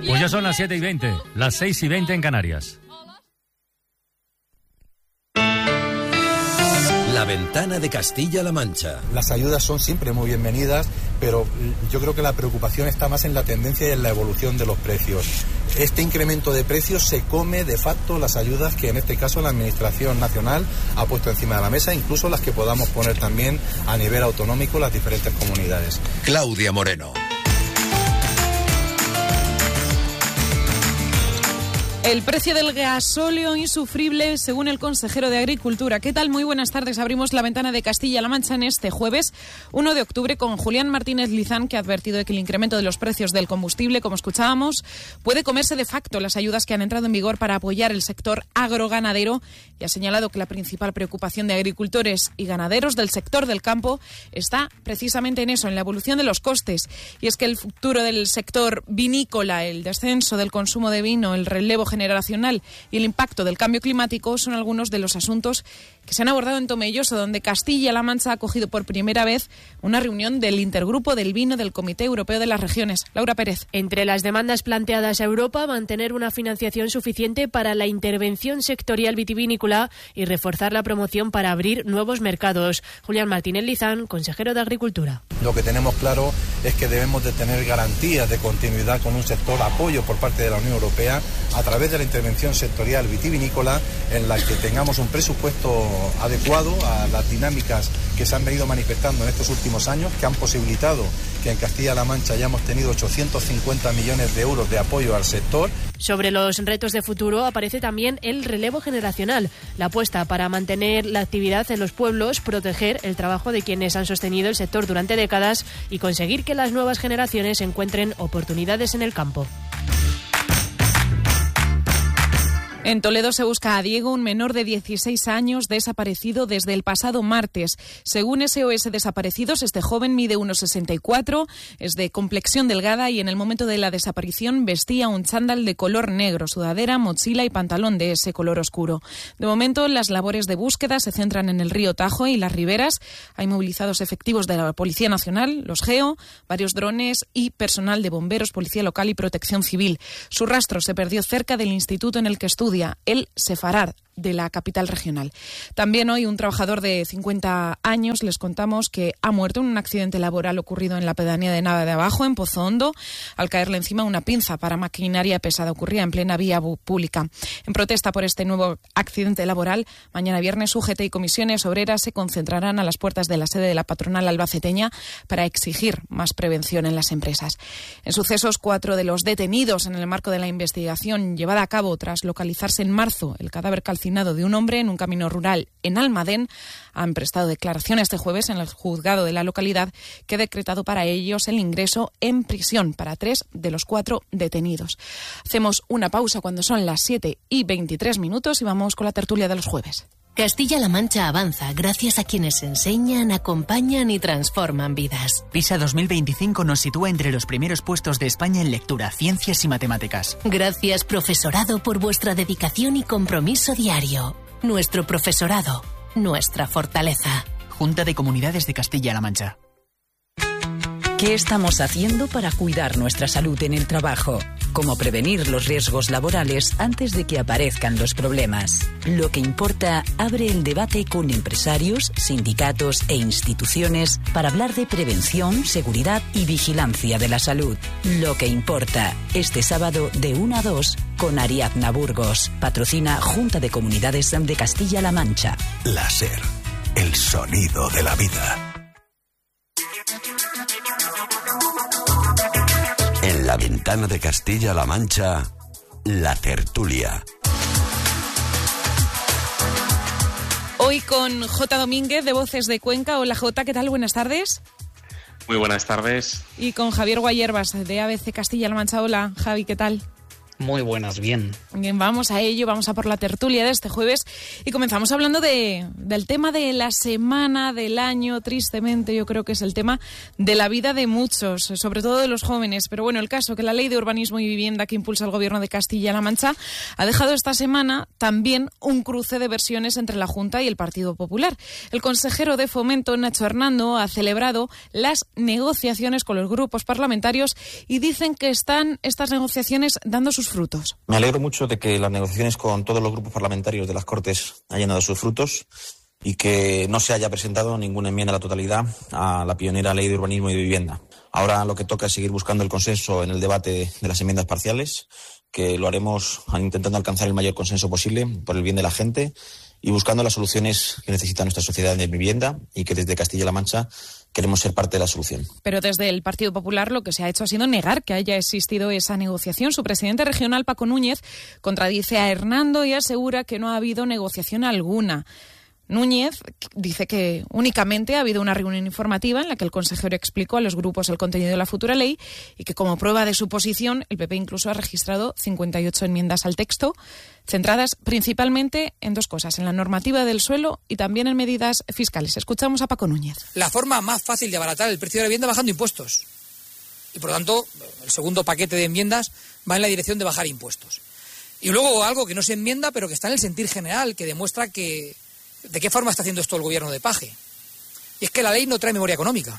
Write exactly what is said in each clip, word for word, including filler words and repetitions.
Pues ya son las siete y veinte, las seis y veinte en Canarias. La ventana de Castilla-La Mancha. Las ayudas son siempre muy bienvenidas, pero yo creo que la preocupación está más en la tendencia y en la evolución de los precios. Este incremento de precios se come de facto las ayudas que en este caso la Administración Nacional ha puesto encima de la mesa, incluso las que podamos poner también a nivel autonómico las diferentes comunidades. Claudia Moreno. El precio del gasóleo insufrible, según el consejero de Agricultura. ¿Qué tal? Muy buenas tardes. Abrimos la ventana de Castilla-La Mancha en este jueves uno de octubre con Julián Martínez Lizán, que ha advertido de que el incremento de los precios del combustible, como escuchábamos, puede comerse de facto las ayudas que han entrado en vigor para apoyar el sector agroganadero, y ha señalado que la principal preocupación de agricultores y ganaderos del sector del campo está precisamente en eso, en la evolución de los costes. Y es que el futuro del sector vinícola, el descenso del consumo de vino, el relevo generacional y el impacto del cambio climático son algunos de los asuntos que se han abordado en Tomelloso, donde Castilla-La Mancha ha acogido por primera vez una reunión del Intergrupo del Vino del Comité Europeo de las Regiones. Laura Pérez. Entre las demandas planteadas a Europa, mantener una financiación suficiente para la intervención sectorial vitivinícola y reforzar la promoción para abrir nuevos mercados. Julián Martínez Lizán, consejero de Agricultura. Lo que tenemos claro es que debemos de tener garantías de continuidad con un sector, apoyo por parte de la Unión Europea a través de la intervención sectorial vitivinícola, en la que tengamos un presupuesto adecuado a las dinámicas que se han venido manifestando en estos últimos años, que han posibilitado que en Castilla-La Mancha hayamos tenido ochocientos cincuenta millones de euros de apoyo al sector. Sobre los retos de futuro aparece también el relevo generacional, la apuesta para mantener la actividad en los pueblos, proteger el trabajo de quienes han sostenido el sector durante décadas y conseguir que las nuevas generaciones encuentren oportunidades en el campo. En Toledo se busca a Diego, un menor de dieciséis años desaparecido desde el pasado martes. Según S O S Desaparecidos, este joven mide uno sesenta y cuatro, es de complexión delgada y en el momento de la desaparición vestía un chándal de color negro, sudadera, mochila y pantalón de ese color oscuro. De momento, las labores de búsqueda se centran en el río Tajo y las riberas. Hay movilizados efectivos de la Policía Nacional, los GEO, varios drones y personal de bomberos, policía local y protección civil. Su rastro se perdió cerca del instituto en el que estudia, el Sefarad, de la capital regional. También hoy un trabajador de cincuenta años, les contamos que ha muerto en un accidente laboral ocurrido en la pedanía de Nava de Abajo, en Pozo Hondo, al caerle encima una pinza para maquinaria pesada. Ocurría en plena vía pública. En protesta por este nuevo accidente laboral, mañana viernes U G T y comisiones obreras se concentrarán a las puertas de la sede de la patronal albaceteña para exigir más prevención en las empresas. En sucesos, cuatro de los detenidos en el marco de la investigación llevada a cabo tras localizarse en marzo el cadáver calcinado de un hombre en un camino rural en Almadén han prestado declaración este jueves en el juzgado de la localidad, que ha decretado para ellos el ingreso en prisión para tres de los cuatro detenidos. Hacemos una pausa cuando son las siete y veintitrés minutos y vamos con la tertulia de los jueves. Castilla-La Mancha avanza gracias a quienes enseñan, acompañan y transforman vidas. PISA dos mil veinticinco nos sitúa entre los primeros puestos de España en lectura, ciencias y matemáticas. Gracias, profesorado, por vuestra dedicación y compromiso diario. Nuestro profesorado, nuestra fortaleza. Junta de Comunidades de Castilla-La Mancha. ¿Qué estamos haciendo para cuidar nuestra salud en el trabajo? ¿Cómo prevenir los riesgos laborales antes de que aparezcan los problemas? Lo que importa abre el debate con empresarios, sindicatos e instituciones para hablar de prevención, seguridad y vigilancia de la salud. Lo que importa, este sábado de una a dos con Ariadna Burgos. Patrocina Junta de Comunidades de Castilla-La Mancha. Láser, el sonido de la vida. En la ventana de Castilla-La Mancha, la tertulia. Hoy con J. Domínguez, de Voces de Cuenca. Hola J, ¿qué tal? Buenas tardes. Muy buenas tardes. Y con Javier Guayerbas, de A B C Castilla-La Mancha. Hola Javi, ¿qué tal? Muy buenas, bien. Bien, vamos a ello, vamos a por la tertulia de este jueves y comenzamos hablando de, del tema de la semana, del año, tristemente yo creo que es el tema de la vida de muchos, sobre todo de los jóvenes. Pero bueno, el caso que la Ley de Urbanismo y Vivienda que impulsa el Gobierno de Castilla-La Mancha ha dejado esta semana también un cruce de versiones entre la Junta y el Partido Popular. El consejero de Fomento, Nacho Hernando, ha celebrado las negociaciones con los grupos parlamentarios y dicen que están estas negociaciones dando sus frutos. Me alegro mucho de que las negociaciones con todos los grupos parlamentarios de las Cortes hayan dado sus frutos y que no se haya presentado ninguna enmienda a la totalidad a la pionera Ley de Urbanismo y de Vivienda. Ahora lo que toca es seguir buscando el consenso en el debate de las enmiendas parciales, que lo haremos intentando alcanzar el mayor consenso posible por el bien de la gente y buscando las soluciones que necesita nuestra sociedad de vivienda y que desde Castilla-La Mancha queremos ser parte de la solución. Pero desde el Partido Popular lo que se ha hecho ha sido negar que haya existido esa negociación. Su presidente regional, Paco Núñez, contradice a Hernando y asegura que no ha habido negociación alguna. Núñez dice que únicamente ha habido una reunión informativa en la que el consejero explicó a los grupos el contenido de la futura ley y que como prueba de su posición el P P incluso ha registrado cincuenta y ocho enmiendas al texto, centradas principalmente en dos cosas, en la normativa del suelo y también en medidas fiscales. Escuchamos a Paco Núñez. La forma más fácil de abaratar el precio de la vivienda bajando impuestos. Y por lo tanto, el segundo paquete de enmiendas va en la dirección de bajar impuestos. Y luego algo que no se enmienda, pero que está en el sentir general, que demuestra que ¿de qué forma está haciendo esto el gobierno de Paje? Y es que la ley no trae memoria económica.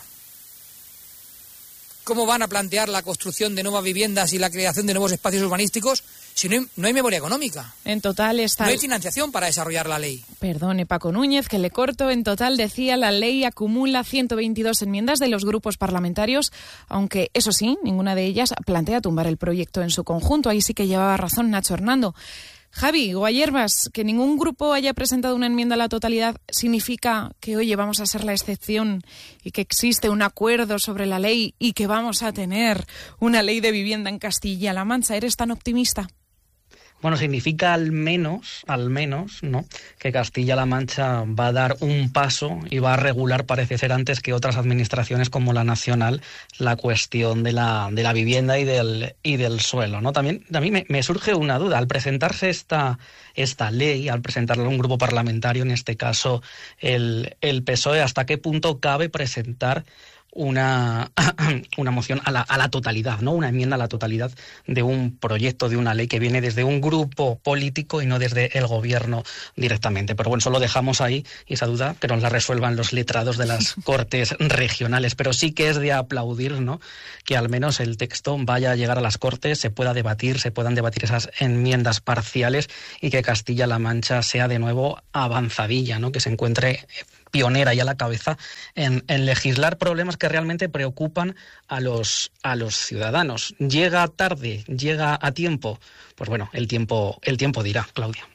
¿Cómo van a plantear la construcción de nuevas viviendas y la creación de nuevos espacios urbanísticos si no hay, no hay memoria económica? En total está... No hay financiación para desarrollar la ley. Perdone, Paco Núñez, que le corto. En total, decía, la ley acumula ciento veintidós enmiendas de los grupos parlamentarios, aunque, eso sí, ninguna de ellas plantea tumbar el proyecto en su conjunto. Ahí sí que llevaba razón Nacho Hernando. Javi, Guayerbas, que ningún grupo haya presentado una enmienda a la totalidad significa que, oye, vamos a ser la excepción y que existe un acuerdo sobre la ley y que vamos a tener una ley de vivienda en Castilla-La Mancha. ¿Eres tan optimista? Bueno, significa al menos, al menos, ¿no?, que Castilla-La Mancha va a dar un paso y va a regular, parece ser, antes que otras administraciones como la nacional, la cuestión de la, de la vivienda y del, y del suelo, ¿no? También a mí me, me surge una duda. Al presentarse esta, esta ley, al presentarla a un grupo parlamentario, en este caso el, el P S O E, ¿hasta qué punto cabe presentar una, una moción a la, a la totalidad, ¿no? Una enmienda a la totalidad de un proyecto, de una ley que viene desde un grupo político y no desde el gobierno directamente? Pero bueno, solo dejamos ahí esa duda, que nos la resuelvan los letrados de las Cortes regionales. Pero sí que es de aplaudir, ¿no?, que al menos el texto vaya a llegar a las Cortes, se pueda debatir, se puedan debatir esas enmiendas parciales y que Castilla-La Mancha sea de nuevo avanzadilla, ¿no?, que se encuentre pionera y a la cabeza en, en legislar problemas que realmente preocupan a los, a los ciudadanos. ¿Llega tarde? ¿Llega a tiempo? Pues bueno, el tiempo, el tiempo dirá, Claudia.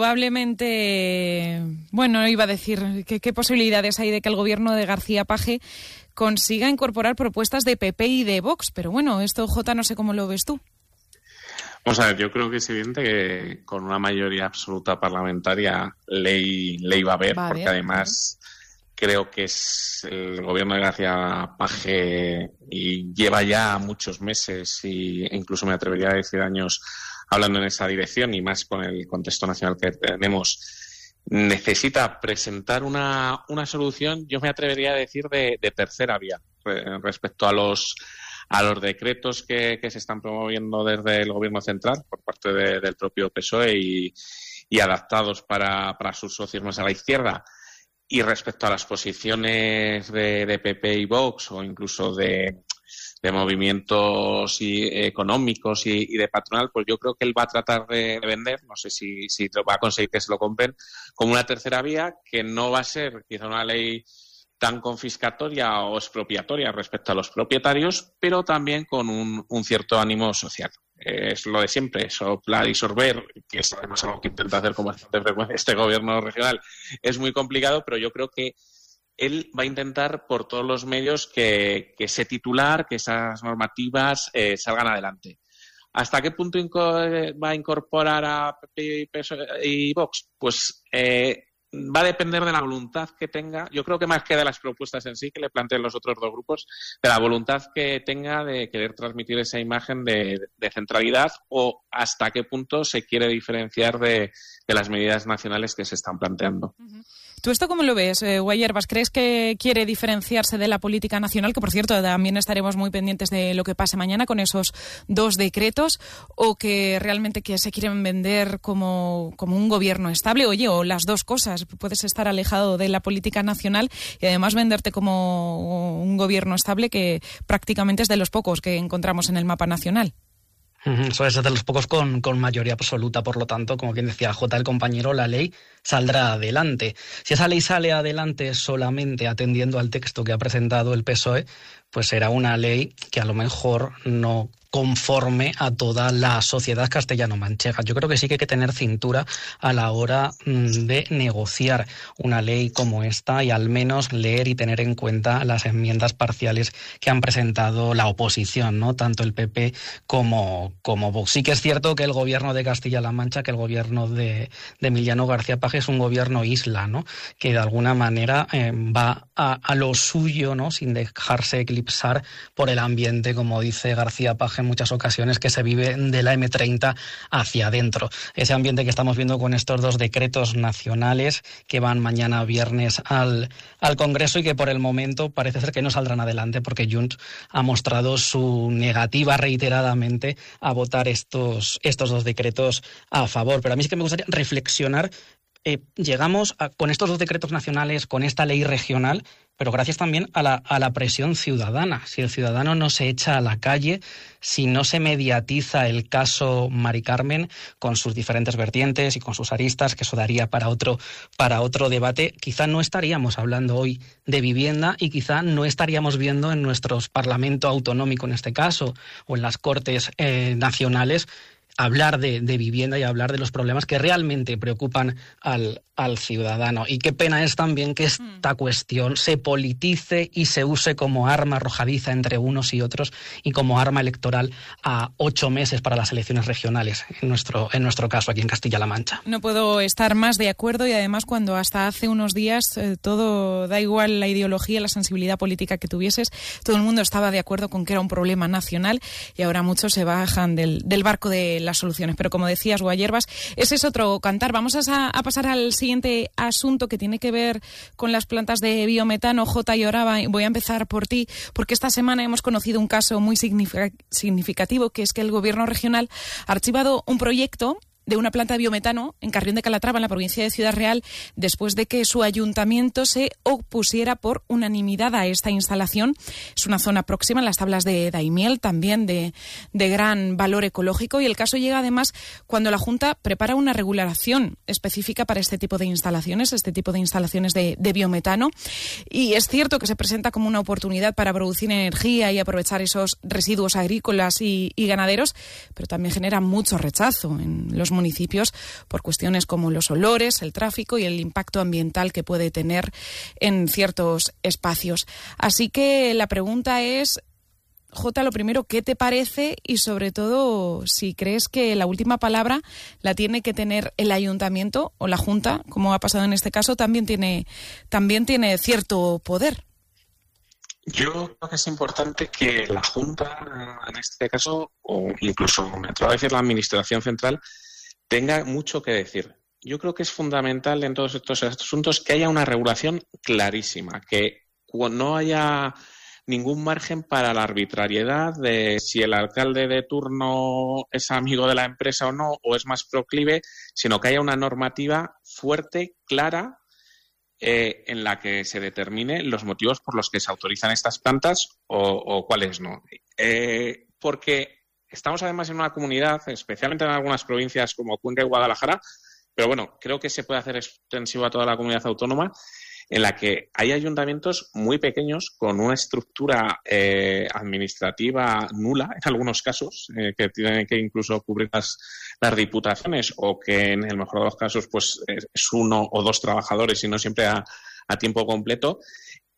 Probablemente, bueno, iba a decir, ¿qué, qué posibilidades hay de que el gobierno de García Paje consiga incorporar propuestas de P P y de Vox? Pero bueno, esto, Jota, no sé cómo lo ves tú. Vamos a ver, yo creo que es evidente que con una mayoría absoluta parlamentaria ley, ley va a haber, va a porque haber, además creo que es el gobierno de García Paje y lleva ya muchos meses y incluso me atrevería a decir años hablando en esa dirección y más con el contexto nacional que tenemos. Necesita presentar una, una solución, yo me atrevería a decir, de, de tercera vía respecto a los a los decretos que, que se están promoviendo desde el Gobierno central por parte de, del propio P S O E y, y adaptados para, para sus socios más a la izquierda. Y respecto a las posiciones de, de P P y Vox o incluso de, de movimientos y, económicos y, y de patronal, pues yo creo que él va a tratar de, de vender, no sé si, si va a conseguir que se lo compren, como una tercera vía que no va a ser quizá una ley tan confiscatoria o expropiatoria respecto a los propietarios, pero también con un, un cierto ánimo social. Eh, es lo de siempre, soplar y sorber, que es además algo que intenta hacer con bastante frecuencia este gobierno regional. Es muy complicado, pero yo creo que él va a intentar por todos los medios que, que ese titular, que esas normativas eh, salgan adelante. ¿Hasta qué punto inco- va a incorporar a P P y Vox? Pues eh, va a depender de la voluntad que tenga, yo creo que más que de las propuestas en sí que le planteen los otros dos grupos, de la voluntad que tenga de querer transmitir esa imagen de, de centralidad o hasta qué punto se quiere diferenciar de, de las medidas nacionales que se están planteando. Uh-huh. ¿Tú esto cómo lo ves, eh, Guayerbas? ¿Crees que quiere diferenciarse de la política nacional? Que, por cierto, también estaremos muy pendientes de lo que pase mañana con esos dos decretos, o que realmente que se quieren vender como, como un gobierno estable. Oye, o las dos cosas. Puedes estar alejado de la política nacional y además venderte como un gobierno estable que prácticamente es de los pocos que encontramos en el mapa nacional. Eso es de los pocos con, con mayoría absoluta, por lo tanto, como bien decía Jota, el compañero, la ley saldrá adelante. Si esa ley sale adelante solamente atendiendo al texto que ha presentado el P S O E, pues será una ley que a lo mejor no conforme a toda la sociedad castellano-manchega. Yo creo que sí que hay que tener cintura a la hora de negociar una ley como esta y al menos leer y tener en cuenta las enmiendas parciales que han presentado la oposición, ¿no? Tanto el P P como, como Vox. Sí que es cierto que el gobierno de Castilla-La Mancha, que el gobierno de, de Emiliano García Paje es un gobierno isla, ¿no? Que de alguna manera eh, va a, a lo suyo, ¿no? Sin dejarse eclipsar por el ambiente, como dice García Paje en muchas ocasiones, que se vive de la eme treinta hacia adentro. Ese ambiente que estamos viendo con estos dos decretos nacionales que van mañana viernes al, al Congreso y que por el momento parece ser que no saldrán adelante porque Junts ha mostrado su negativa reiteradamente a votar estos, estos dos decretos a favor. Pero a mí sí que me gustaría reflexionar. Eh, llegamos a, con estos dos decretos nacionales, con esta ley regional, pero gracias también a la, a la presión ciudadana. Si el ciudadano no se echa a la calle, si no se mediatiza el caso Mari Carmen con sus diferentes vertientes y con sus aristas, que eso daría para otro, para otro debate, quizá no estaríamos hablando hoy de vivienda y quizá no estaríamos viendo en nuestro Parlamento autonómico, en este caso, o en las Cortes eh, nacionales, hablar de, de vivienda y hablar de los problemas que realmente preocupan al, al ciudadano. Y qué pena es también que esta cuestión se politice y se use como arma arrojadiza entre unos y otros y como arma electoral a ocho meses para las elecciones regionales, en nuestro, en nuestro caso aquí en Castilla-La Mancha. No puedo estar más de acuerdo, y además cuando hasta hace unos días eh, todo, da igual la ideología, la sensibilidad política que tuvieses, todo el mundo estaba de acuerdo con que era un problema nacional, y ahora muchos se bajan del, del barco de las soluciones. Pero como decías, Guayerbas, ese es otro cantar. Vamos a, a pasar al siguiente asunto que tiene que ver con las plantas de biometano. Jota, y ahora voy a empezar por ti, porque esta semana hemos conocido un caso muy significativo, que es que el Gobierno regional ha archivado un proyecto de una planta de biometano en Carrión de Calatrava, en la provincia de Ciudad Real, después de que su ayuntamiento se opusiera por unanimidad a esta instalación. Es una zona próxima, en las tablas de Daimiel, también de, de gran valor ecológico, y el caso llega además cuando la Junta prepara una regulación específica para este tipo de instalaciones, este tipo de instalaciones de, de biometano, y es cierto que se presenta como una oportunidad para producir energía y aprovechar esos residuos agrícolas y, y ganaderos, pero también genera mucho rechazo en los municipios por cuestiones como los olores, el tráfico y el impacto ambiental que puede tener en ciertos espacios. Así que la pregunta es, Jota, lo primero, ¿qué te parece? Y sobre todo, si crees que la última palabra la tiene que tener el ayuntamiento o la Junta, como ha pasado en este caso, también tiene, también tiene cierto poder. Yo creo que es importante que la Junta, en este caso, o incluso me atrevo a decir la Administración Central, tenga mucho que decir. Yo creo que es fundamental en todos estos asuntos que haya una regulación clarísima, que no haya ningún margen para la arbitrariedad de si el alcalde de turno es amigo de la empresa o no, o es más proclive, sino que haya una normativa fuerte, clara, eh, en la que se determine los motivos por los que se autorizan estas plantas o, o cuáles no. Eh, porque estamos además en una comunidad, especialmente en algunas provincias como Cuenca y Guadalajara, pero bueno, creo que se puede hacer extensivo a toda la comunidad autónoma, en la que hay ayuntamientos muy pequeños con una estructura eh, administrativa nula, en algunos casos, eh, que tienen que incluso cubrir las, las diputaciones, o que en el mejor de los casos pues es uno o dos trabajadores y no siempre a, a tiempo completo,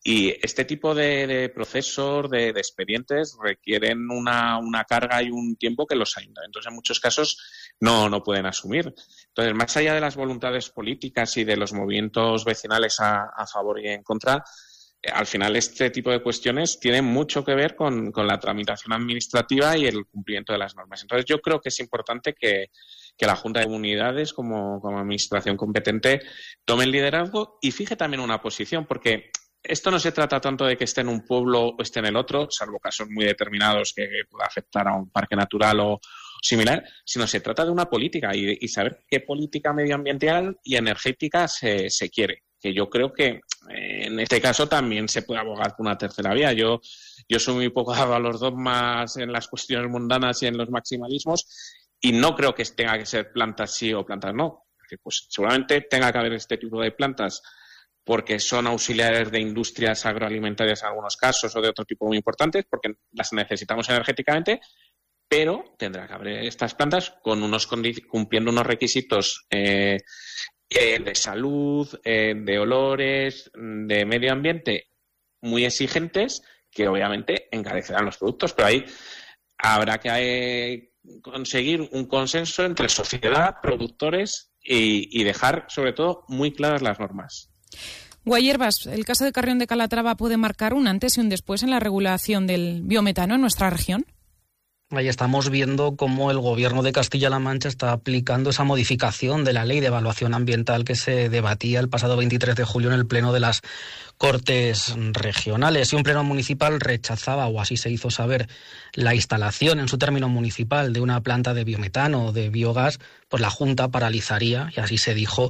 Y este tipo de, de procesos, de, de expedientes, requieren una, una carga y un tiempo que los ayuntamientos en muchos casos no, no pueden asumir. Entonces, más allá de las voluntades políticas y de los movimientos vecinales a, a favor y en contra, eh, al final este tipo de cuestiones tienen mucho que ver con, con la tramitación administrativa y el cumplimiento de las normas. Entonces, yo creo que es importante que, que la Junta de Comunidades, como, como administración competente, tome el liderazgo y fije también una posición, porque esto no se trata tanto de que esté en un pueblo o esté en el otro, salvo casos muy determinados que pueda afectar a un parque natural o similar, sino se trata de una política y, y saber qué política medioambiental y energética se, se quiere. Que yo creo que eh, en este caso también se puede abogar por una tercera vía. Yo, yo soy muy poco dado a los dogmas en las cuestiones mundanas y en los maximalismos y no creo que tenga que ser plantas sí o plantas no. Porque, pues, seguramente tenga que haber este tipo de plantas porque son auxiliares de industrias agroalimentarias en algunos casos o de otro tipo muy importantes, porque las necesitamos energéticamente, pero tendrá que haber estas plantas con unos cumpliendo unos requisitos eh, eh, de salud, eh, de olores, de medio ambiente muy exigentes que obviamente encarecerán los productos, pero ahí habrá que eh, conseguir un consenso entre sociedad, productores y, y dejar sobre todo muy claras las normas. Guayervas, ¿el caso de Carrión de Calatrava puede marcar un antes y un después en la regulación del biometano en nuestra región? Ahí estamos viendo cómo el Gobierno de Castilla-La Mancha está aplicando esa modificación de la Ley de Evaluación Ambiental que se debatía el pasado veintitrés de julio en el Pleno de las Cortes Regionales. Y un pleno municipal rechazaba, o así se hizo saber, la instalación en su término municipal de una planta de biometano o de biogás, pues la Junta paralizaría, y así se dijo,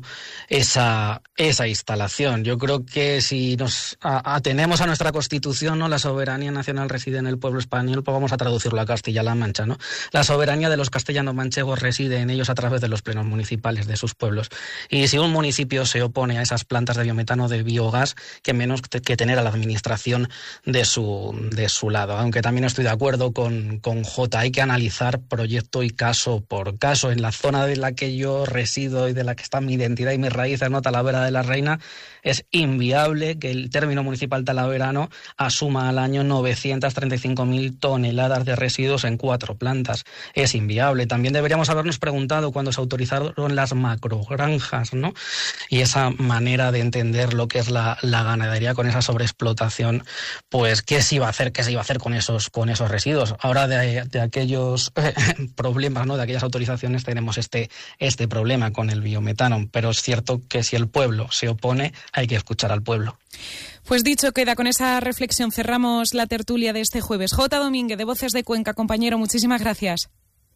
esa, esa instalación. Yo creo que si nos atenemos a nuestra Constitución, ¿no?, la soberanía nacional reside en el pueblo español, pues vamos a traducirlo a Castilla-La Mancha, ¿no? La soberanía de los castellano-manchegos reside en ellos a través de los plenos municipales de sus pueblos. Y si un municipio se opone a esas plantas de biometano de biogás, que menos que tener a la administración de su, de su lado. Aunque también estoy de acuerdo con, con J. Hay que analizar proyecto y caso por caso. En la zona de la que yo resido y de la que está mi identidad y mis raíces, ¿no?, Talavera de la Reina, es inviable que el término municipal talaverano asuma al año novecientas treinta y cinco mil toneladas de residuos en cuatro plantas. Es inviable. También deberíamos habernos preguntado cuando se autorizaron las macrogranjas, ¿no?, y esa manera de entender lo que es la, la ganadería con esa sobreexplotación, pues qué se iba a hacer, qué se iba a hacer con esos, con esos residuos. Ahora de, de aquellos eh, problemas, ¿no?, de aquellas autorizaciones tenemos este, este problema con el biometano, pero es cierto que si el pueblo se opone, hay que escuchar al pueblo. Pues dicho queda, con esa reflexión cerramos la tertulia de este jueves. J. Domínguez, de Voces de Cuenca, compañero, muchísimas gracias.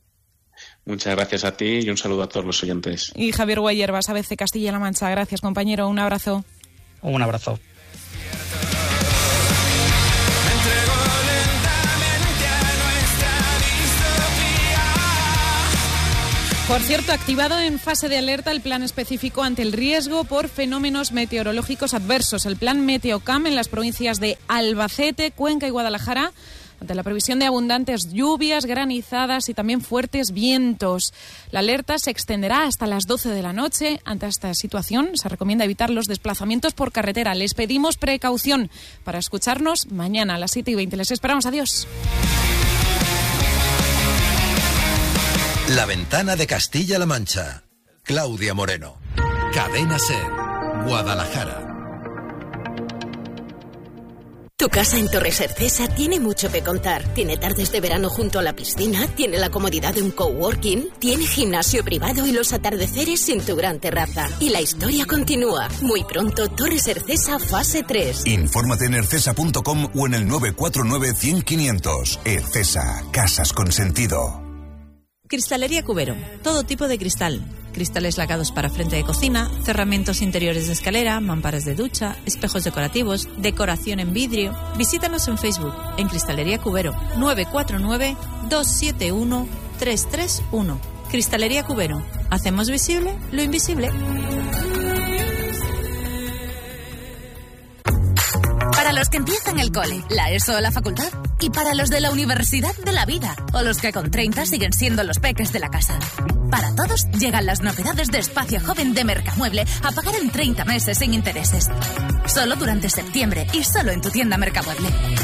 Muchas gracias a ti y un saludo a todos los oyentes. Y Javier Guayervas, A B C Castilla-La Mancha, gracias, compañero, un abrazo. Un abrazo. Por cierto, activado en fase de alerta el plan específico ante el riesgo por fenómenos meteorológicos adversos, el plan Meteocam en las provincias de Albacete, Cuenca y Guadalajara, ante la previsión de abundantes lluvias, granizadas y también fuertes vientos. La alerta se extenderá hasta las doce de la noche. Ante esta situación se recomienda evitar los desplazamientos por carretera. Les pedimos precaución para escucharnos mañana a las siete y veinte. Les esperamos. Adiós. La ventana de Castilla-La Mancha. Claudia Moreno. Cadena SER. Guadalajara. Tu casa en Torres Ercesa tiene mucho que contar. Tiene tardes de verano junto a la piscina, tiene la comodidad de un coworking, tiene gimnasio privado y los atardeceres en tu gran terraza. Y la historia continúa. Muy pronto, Torres Ercesa fase tres. Infórmate en ercesa punto com o en el nueve cuatro nueve, cien, quinientos. Ercesa, casas con sentido. Cristalería Cubero, todo tipo de cristal. Cristales lacados para frente de cocina, cerramientos interiores de escalera, mamparas de ducha, espejos decorativos, decoración en vidrio. Visítanos en Facebook, en Cristalería Cubero, nueve cuatro nueve, dos siete uno, tres tres uno. Cristalería Cubero, hacemos visible lo invisible. Para los los que empiezan el cole, la ESO o la facultad. Y para los de la universidad de la vida. O los que con treinta siguen siendo los peques de la casa. Para todos llegan las novedades de Espacio Joven de Mercamueble a pagar en treinta meses sin intereses. Solo durante septiembre y solo en tu tienda Mercamueble.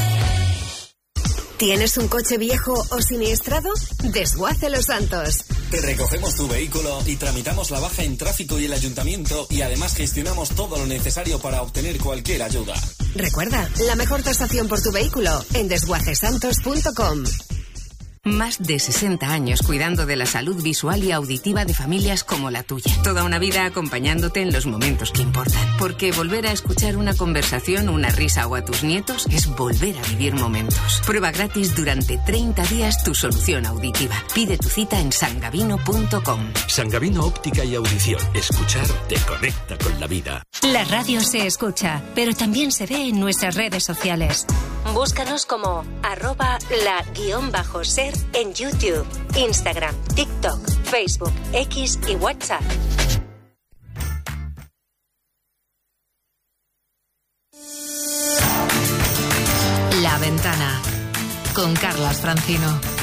¿Tienes un coche viejo o siniestrado? Desguace Los Santos. Te recogemos tu vehículo y tramitamos la baja en tráfico y el ayuntamiento y además gestionamos todo lo necesario para obtener cualquier ayuda. Recuerda, la mejor tasación por tu vehículo en desguace santos punto com. Más de sesenta años cuidando de la salud visual y auditiva de familias como la tuya. Toda una vida acompañándote en los momentos que importan. Porque volver a escuchar una conversación, una risa o a tus nietos es volver a vivir momentos. Prueba gratis durante treinta días tu solución auditiva. Pide tu cita en sangavino punto com. Sangavino Óptica y Audición. Escuchar te conecta con la vida. La radio se escucha, pero también se ve en nuestras redes sociales. Búscanos como arroba la guión bajo ser en YouTube, Instagram, TikTok, Facebook, X y WhatsApp. La Ventana con Carlas Francino.